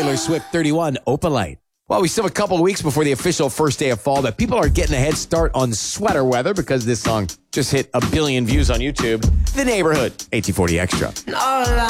Taylor Swift 31, Opalite. Well, we still have a couple of weeks before the official first day of fall, but people are getting a head start on sweater weather because this song just hit 1 billion views on YouTube. The Neighborhood, 1840 Extra. All I